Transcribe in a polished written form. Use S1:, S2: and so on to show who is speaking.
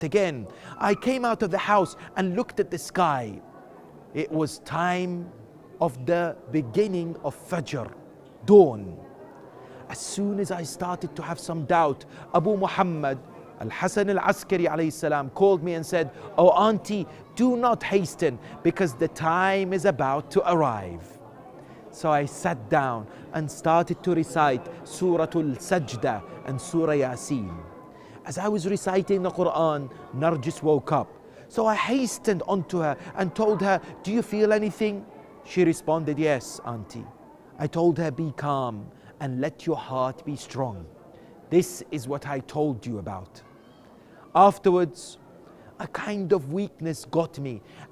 S1: Again, I came out of the house and looked at the sky. It was time of the beginning of Fajr, dawn. As soon as I started to have some doubt, Abu Muhammad Al-Hasan Al-Askari alayhi salam called me and said, "Oh auntie, do not hasten because the time is about to arrive." So I sat down and started to recite Surah Al-Sajda and Surah Yasin. As I was reciting the Quran, Narjis woke up. So I hastened onto her and told her, "Do you feel anything?" She responded, "Yes, auntie." I told her, "Be calm and let your heart be strong. This is what I told you about." Afterwards, a kind of weakness got me